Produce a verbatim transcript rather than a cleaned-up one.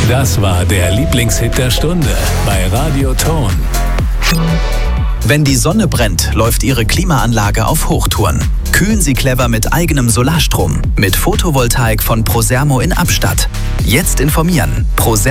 Das war der Lieblingshit der Stunde bei Radio Ton. Wenn die Sonne brennt, läuft Ihre Klimaanlage auf Hochtouren. Kühlen Sie clever mit eigenem Solarstrom. Mit Photovoltaik von Prosermo in Abstatt. Jetzt informieren. Prosermo